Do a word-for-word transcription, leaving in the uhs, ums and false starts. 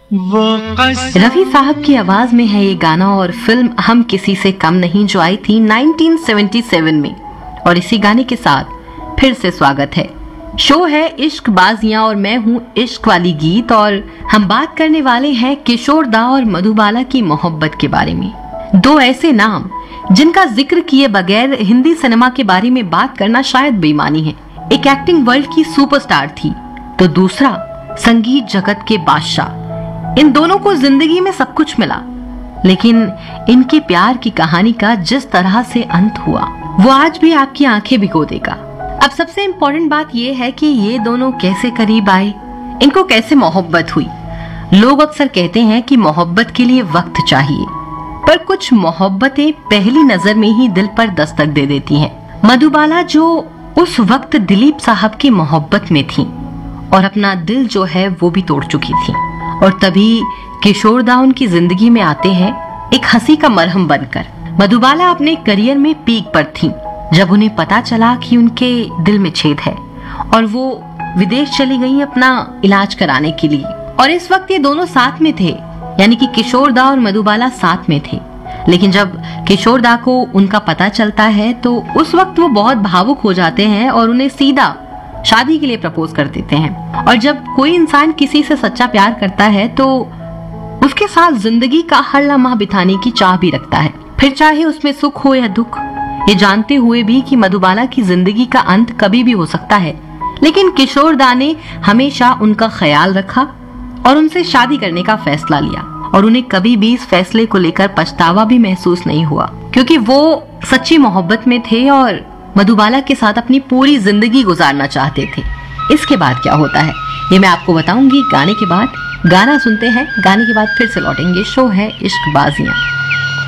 रफी साहब की आवाज में है ये गाना और फिल्म हम किसी से कम नहीं जो आई थी उन्नीस सौ सतहत्तर में। और इसी गाने के साथ फिर से स्वागत है। शो है इश्क बाजियां और मैं हूँ इश्क वाली गीत और हम बात करने वाले हैं किशोर दा और मधुबाला की मोहब्बत के बारे में। दो ऐसे नाम जिनका जिक्र किए बगैर हिंदी सिनेमा के बारे में बात करना शायद बेईमानी है। एक एक्टिंग वर्ल्ड की सुपरस्टार थी तो दूसरा संगीत जगत के बादशाह। इन दोनों को जिंदगी में सब कुछ मिला, लेकिन इनके प्यार की कहानी का जिस तरह से अंत हुआ वो आज भी आपकी आंखें भिगो देगा। अब सबसे इम्पोर्टेंट बात यह है कि ये दोनों कैसे करीब आए, इनको कैसे मोहब्बत हुई। लोग अक्सर कहते हैं कि मोहब्बत के लिए वक्त चाहिए, पर कुछ मोहब्बतें पहली नजर में ही दिल पर दस्तक दे देती हैं। मधुबाला जो उस वक्त दिलीप साहब की मोहब्बत में थी और अपना दिल जो है वो भी तोड़ चुकी थी, और तभी किशोर दा उनकी जिंदगी में आते हैं एक हंसी का मरहम बनकर। मधुबाला अपने करियर में पीक पर थी जब उन्हें पता चला कि उनके दिल में छेद है और वो विदेश चली गई अपना इलाज कराने के लिए। और इस वक्त ये दोनों साथ में थे, यानी कि किशोर दा और मधुबाला साथ में थे। लेकिन जब किशोर दा को उनका पता चलता है तो उस वक्त वो बहुत भावुक हो जाते हैं और उन्हें सीधा शादी के लिए प्रपोज कर देते हैं। और जब कोई इंसान किसी से सच्चा प्यार करता है तो उसके साथ जिंदगी का हर लम्हा बिताने की चाह भी रखता है, फिर चाहे उसमें सुख हो या दुख, ये जानते हुए भी कि मधुबाला की जिंदगी का अंत कभी भी हो सकता है। लेकिन किशोर दा ने हमेशा उनका ख्याल रखा और उनसे शादी करने का फैसला लिया, और उन्हें कभी भी इस फैसले को लेकर पछतावा भी महसूस नहीं हुआ, क्योंकि वो सच्ची मोहब्बत में थे और मधुबाला के साथ अपनी पूरी जिंदगी गुजारना चाहते थे। इसके बाद क्या होता है ये मैं आपको बताऊंगी गाने के बाद। गाना सुनते हैं, गाने के बाद फिर से लौटेंगे। शो है इश्क बाजियां।